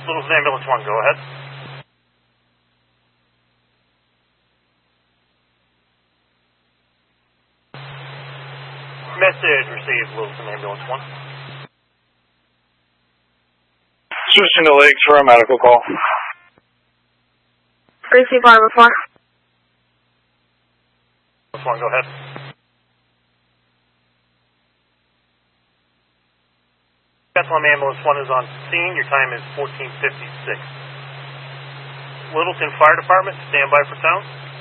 Littleton Ambulance 1, go ahead. Message received, Littleton Ambulance 1. Switching to Lakes for a medical call. Receive Armor 4. 1, go ahead. Bethlehem Ambulance 1 is on scene. Your time is 14:56. Littleton Fire Department, stand by for sound.